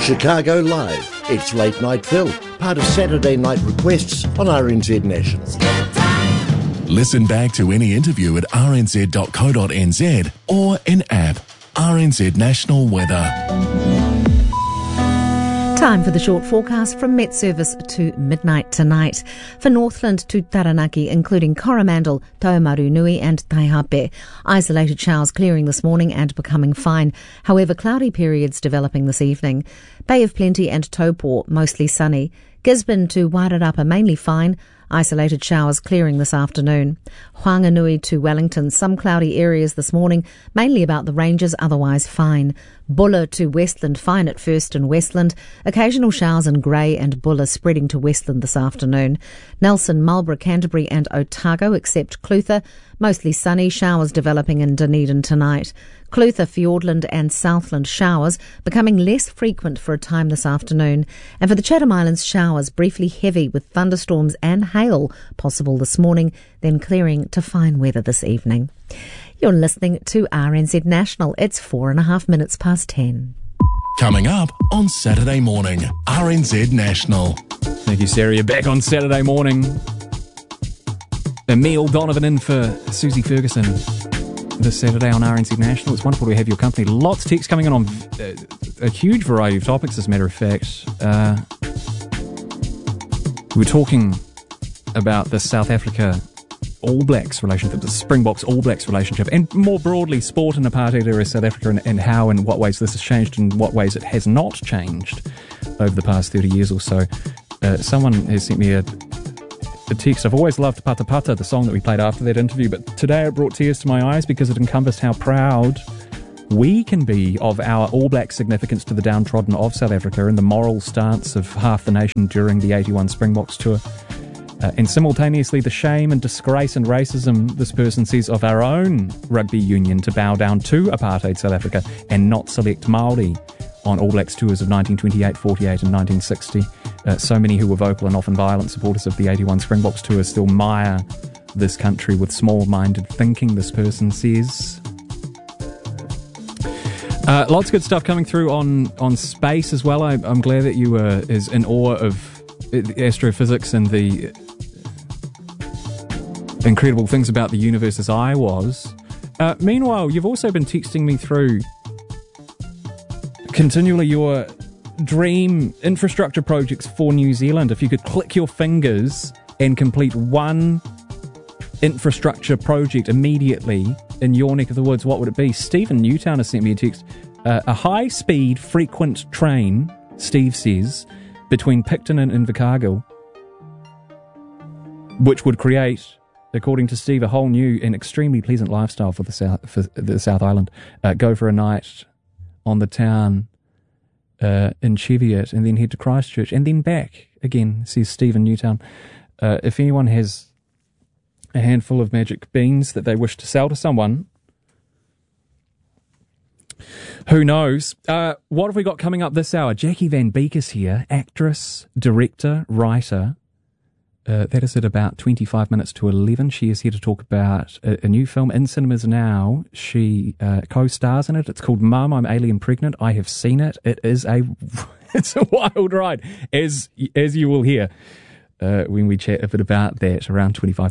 Chicago Live. It's Late Night Phil, part of Saturday Night Requests on RNZ National. Listen back to any interview at rnz.co.nz or in app. RNZ National Weather. Time for the short forecast from Met Service to midnight tonight. For Northland to Taranaki, including Coromandel, Taumarunui and Taihape. Isolated showers clearing this morning and becoming fine. However, cloudy periods developing this evening. Bay of Plenty and Taupo, mostly sunny. Gisborne to Wairarapa, mainly fine. Isolated showers clearing this afternoon. Whanganui to Wellington, some cloudy areas this morning, mainly about the ranges, otherwise fine. Buller to Westland, fine at first in Westland. Occasional showers in Grey and Buller spreading to Westland this afternoon. Nelson, Marlborough, Canterbury and Otago, except Clutha, mostly sunny, showers developing in Dunedin tonight. Clutha, Fiordland and Southland showers becoming less frequent for a time this afternoon. And for the Chatham Islands, showers briefly heavy with thunderstorms and hail possible this morning, then clearing to fine weather this evening. You're listening to RNZ National. It's 4.5 minutes past 10. Coming up on Saturday morning, RNZ National. Thank you, Sarah. You're back on Saturday morning. Emil Donovan in for Susie Ferguson this Saturday on RNZ National. It's wonderful to have your company. Lots of texts coming in on a huge variety of topics, as a matter of fact. We were talking about the South Africa All Blacks relationship, the Springboks All Blacks relationship, and more broadly sport in apartheid era South Africa, and how and what ways this has changed and what ways it has not changed over the past 30 years or so. Someone has sent me a text. I've always loved Pata Pata, the song that we played after that interview, but today it brought tears to my eyes because it encompassed how proud we can be of our All Black significance to the downtrodden of South Africa and the moral stance of half the nation during the 81 Springboks tour. And simultaneously the shame and disgrace and racism, this person says, of our own rugby union to bow down to apartheid South Africa and not select Māori on All Blacks tours of 1928, 48 and 1960. So many who were vocal and often violent supporters of the 81 Springboks tour still mire this country with small-minded thinking, this person says. Lots of good stuff coming through on space as well. I'm glad that you were as in awe of astrophysics and the incredible things about the universe as I was. Meanwhile, you've also been texting me through continually your dream infrastructure projects for New Zealand. If you could click your fingers and complete one infrastructure project immediately in your neck of the woods, what would it be? Stephen Newtown has sent me a text. A high-speed, frequent train, Steve says, between Picton and Invercargill, which would create, according to Steve, a whole new and extremely pleasant lifestyle for the South Island. Go for a night on the town in Cheviot and then head to Christchurch and then back again, says Stephen Newtown. If anyone has a handful of magic beans that they wish to sell to someone, who knows? What have we got coming up this hour? Jackie Van Beek is here, actress, director, writer. That is at about 25 minutes to 11. She is here to talk about a new film in cinemas now. She co-stars in it. It's called Mum, I'm Alien Pregnant. I have seen it. It is it's a wild ride, as you will hear when we chat a bit about that around 25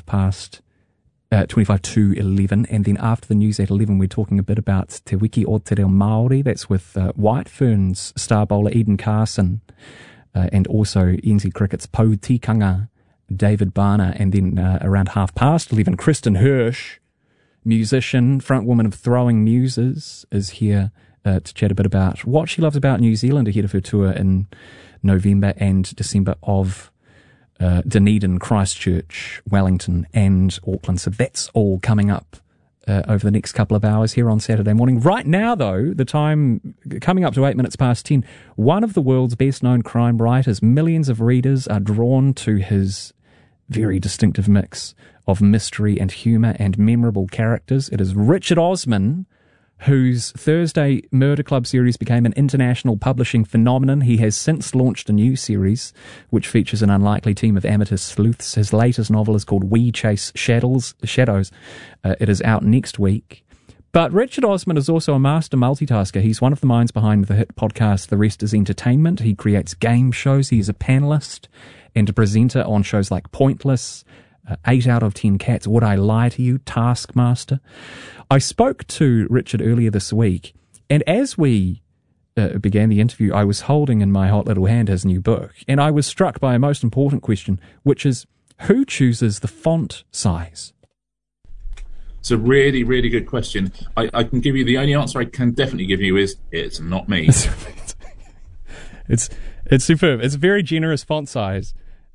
to 11. And then after the news at 11, we're talking a bit about Te Wiki o Te Reo Māori. That's with White Ferns star bowler Eden Carson and also NZ Cricket's Poutikanga David Barner. And then around 11:30, Kristen Hirsch, musician, frontwoman of Throwing Muses, is here to chat a bit about what she loves about New Zealand ahead of her tour in November and December of Dunedin, Christchurch, Wellington and Auckland. So that's all coming up over the next couple of hours here on Saturday morning. Right now, though, the time coming up to 8 minutes past 10, one of the world's best-known crime writers, millions of readers are drawn to his very distinctive mix of mystery and humour and memorable characters. It is Richard Osman, whose Thursday Murder Club series became an international publishing phenomenon. He has since launched a new series which features an unlikely team of amateur sleuths. His latest novel is called We Chase Shadows. It is out next week. But Richard Osman is also a master multitasker. He's one of the minds behind the hit podcast The Rest is Entertainment. He creates game shows. He is a panelist and a presenter on shows like Pointless, 8 out of 10 Cats, Would I Lie to You, Taskmaster. I spoke to Richard earlier this week, and as we began the interview, I was holding in my hot little hand his new book, and I was struck by a most important question, which is, who chooses the font size? It's a really, really good question. I can give you, the only answer I can definitely give you is, it's not me. It's superb. It's a very generous font size.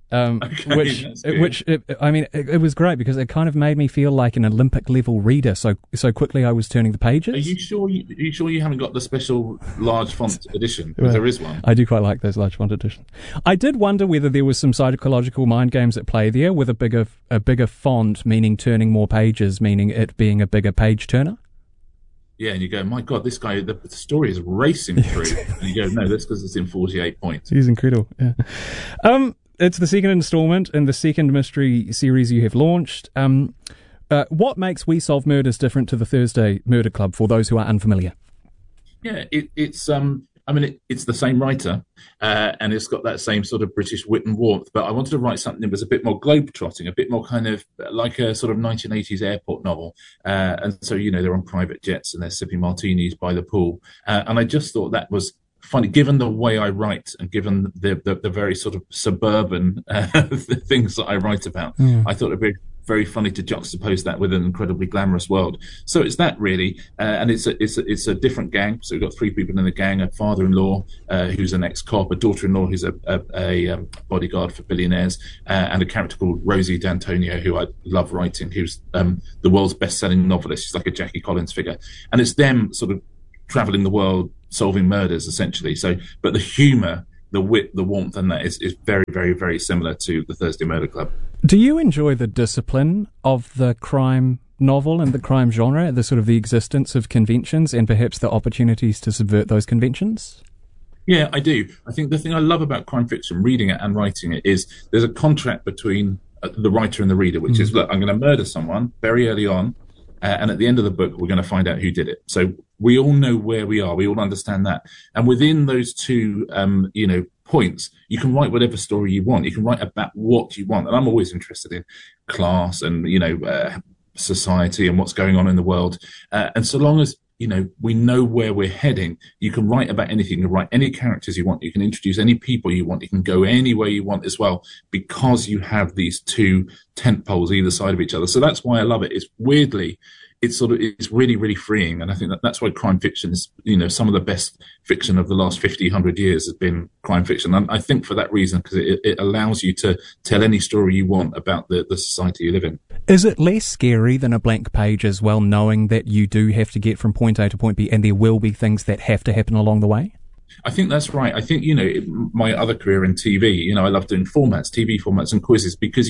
It was great because it kind of made me feel like an Olympic level reader. So quickly I was turning the pages. Are you sure you haven't got the special large font edition? Because there is one. I do quite like those large font editions. I did wonder whether there was some psychological mind games at play there with a bigger font, meaning turning more pages, meaning it being a bigger page turner. Yeah, and you go, my God, this guy, the story is racing through. And you go, no, that's because it's in 48 points. He's incredible. Yeah. It's the second installment in the second mystery series you have launched. What makes We Solve Murders different to the Thursday Murder Club for those who are unfamiliar? Yeah, it's the same writer, and it's got that same sort of British wit and warmth, but I wanted to write something that was a bit more globe-trotting, a bit more kind of like a sort of 1980s airport novel. And so, they're on private jets and they're sipping martinis by the pool. And I just thought that was funny, given the way I write and given the very sort of suburban things that I write about. I thought it'd be very funny to juxtapose that with an incredibly glamorous world. So it's that really, and it's a different gang. So we've got 3 people in the gang: a father-in-law who's an ex-cop, a daughter-in-law who's a bodyguard for billionaires, and a character called Rosie D'Antonio, who I love writing, who's the world's best-selling novelist. She's like a Jackie Collins figure, and it's them sort of traveling the world solving murders essentially. So, but the humour, the wit, the warmth, and that is very, very, very similar to the Thursday Murder Club. Do you enjoy the discipline of the crime novel and the crime genre, the sort of the existence of conventions and perhaps the opportunities to subvert those conventions? Yeah, I do. I think the thing I love about crime fiction, reading it and writing it, is there's a contract between the writer and the reader, which is, look, I'm going to murder someone very early on, and at the end of the book, we're going to find out who did it. So we all know where we are. We all understand that. And within those two, points, you can write whatever story you want. You can write about what you want. And I'm always interested in class and, society and what's going on in the world. And so long as, we know where we're heading, you can write about anything. You can write any characters you want. You can introduce any people you want. You can go anywhere you want as well, because you have these two tent poles either side of each other. So that's why I love it. It's weirdly, it's really, really freeing. And I think that's why crime fiction is, some of the best fiction of the last 50, 100 years has been crime fiction. And I think for that reason, because it allows you to tell any story you want about the society you live in. Is it less scary than a blank page as well, knowing that you do have to get from point A to point B and there will be things that have to happen along the way? I think that's right. I think, my other career in TV, I love doing TV formats and quizzes, because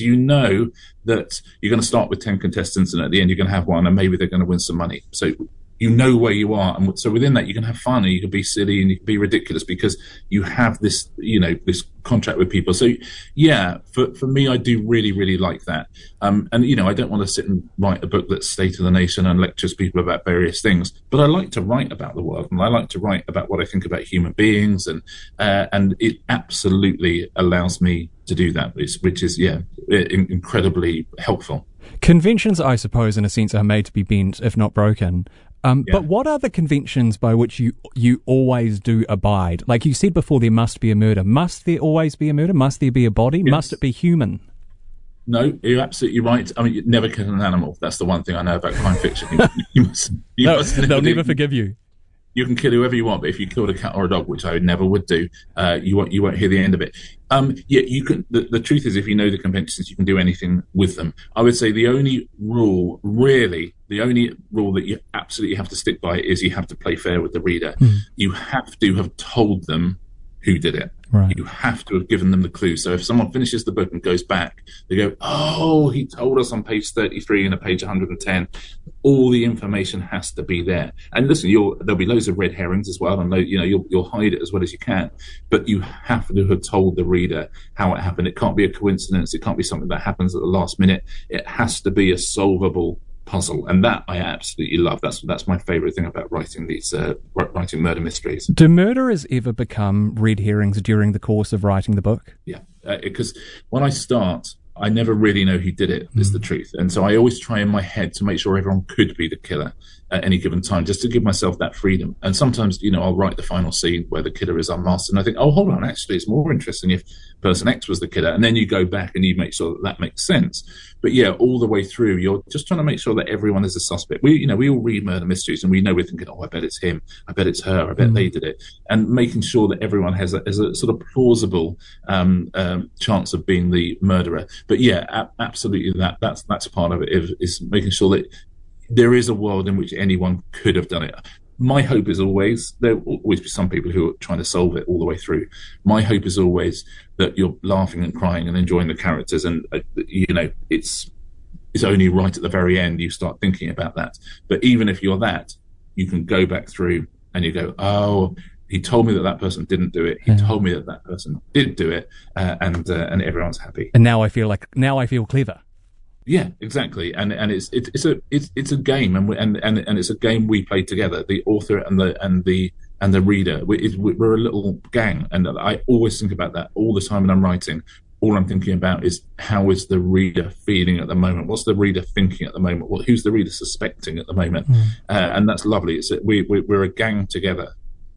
that you're going to start with 10 contestants and at the end you're going to have one and maybe they're going to win some money. So you know where you are. And so within that, you can have fun and you can be silly and you can be ridiculous because you have this, this contract with people. So yeah, for me, I do really, really like that. And, I don't want to sit and write a book that's State of the Nation and lectures people about various things, but I like to write about the world and I like to write about what I think about human beings. And it absolutely allows me to do that, which is incredibly helpful. Conventions, I suppose, in a sense, are made to be bent, if not broken. But what are the conventions by which you always do abide? Like you said before, there must be a murder. Must there always be a murder? Must there be a body? Yes. Must it be human? No, you're absolutely right. I mean, you never kill an animal. That's the one thing I know about crime fiction. They'll never forgive you. You can kill whoever you want, but if you killed a cat or a dog, which I never would do, you won't hear the end of it. You can. The truth is, if you know the conventions, you can do anything with them. I would say the only rule that you absolutely have to stick by is you have to play fair with the reader. You have to have told them who did it. Right. You have to have given them the clue. So if someone finishes the book and goes back, they go, oh, he told us on page 33 and page 110. All the information has to be there. And listen, there'll be loads of red herrings as well, and you'll hide it as well as you can. But you have to have told the reader how it happened. It can't be a coincidence. It can't be something that happens at the last minute. It has to be a solvable puzzle, and that I absolutely love. That's my favourite thing about writing these writing murder mysteries. Do murderers ever become red herrings during the course of writing the book? Yeah, because when I start, I never really know who did it, is the truth. And so I always try in my head to make sure everyone could be the killer at any given time, just to give myself that freedom. And sometimes, I'll write the final scene where the killer is unmasked, and I think, oh, hold on, actually, it's more interesting if person X was the killer. And then you go back and you make sure that makes sense. But yeah, all the way through, you're just trying to make sure that everyone is a suspect. We all read murder mysteries, and we know we're thinking, oh, I bet it's him, I bet it's her, I bet they did it. And making sure that everyone has a sort of plausible chance of being the murderer. But yeah, absolutely, that's part of it, is making sure that there is a world in which anyone could have done it. My hope is always, there will always be some people who are trying to solve it all the way through. My hope is always that you're laughing and crying and enjoying the characters, and it's only right at the very end you start thinking about that. But even if you're that, you can go back through and you go, oh, he told me that person didn't do it. He told me that person did do it, and everyone's happy. And now I feel clever. Yeah, exactly. And it's a game, and it's a game we play together, the author and the reader. We're a little gang, and I always think about that all the time when I'm writing. All I'm thinking about is, how is the reader feeling at the moment? What's the reader thinking at the moment? Who's the reader suspecting at the moment? And that's lovely. We're a gang together.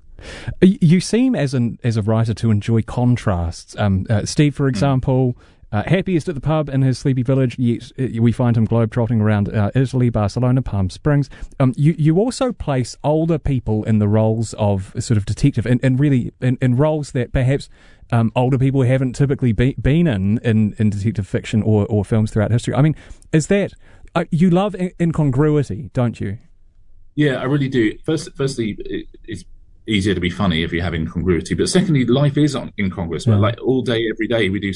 You seem as a writer to enjoy contrasts. Steve, for example, happiest at the pub in his sleepy village, yet we find him globetrotting around Italy, Barcelona, Palm Springs. You also place older people in the roles of sort of detective, and really in roles that perhaps older people haven't typically been in detective fiction or films throughout history. I mean, is that you love incongruity, don't you? Yeah, I really do. Firstly, it's easier to be funny if you have incongruity, but secondly, life is incongruous. Like all day, every day, we do